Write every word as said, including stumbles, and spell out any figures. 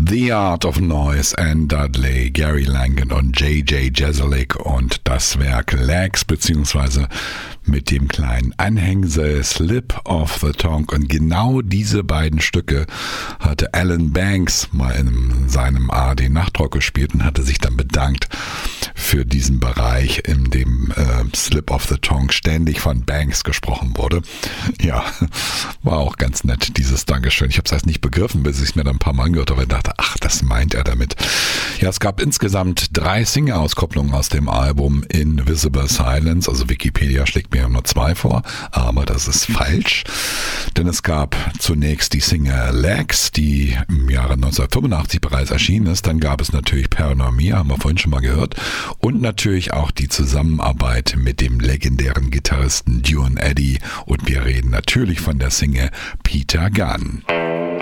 The Art of Noise, Anne Dudley, Gary Langen und J J Jeselnik und das Werk Legs, beziehungsweise mit dem kleinen Anhängsel Slip of the Tongue. Und genau diese beiden Stücke hatte Alan Banks mal in seinem A R D-Nachtrock gespielt und hatte sich dann bedankt für diesen Bereich, in dem äh, Slip of the Tongue ständig von Banks gesprochen wurde. Ja, war auch ganz nett, dieses Dankeschön. Ich habe es erst nicht begriffen, bis ich es mir dann ein paar Mal angehört habe und dachte, ach, das meint er damit. Ja, es gab insgesamt drei Single-Auskopplungen aus dem Album Invisible Silence. Also Wikipedia schlägt mir nur zwei vor, aber das ist falsch. Denn es gab zunächst die Single Legs, die im Jahre neunzehnhundertfünfundachtzig bereits erschienen ist. Dann gab es natürlich Paranormia, haben wir vorhin schon mal gehört. Und natürlich auch die Zusammenarbeit mit dem legendären Gitarristen Duane Eddy. Und wir reden natürlich von der Single Peter Gunn.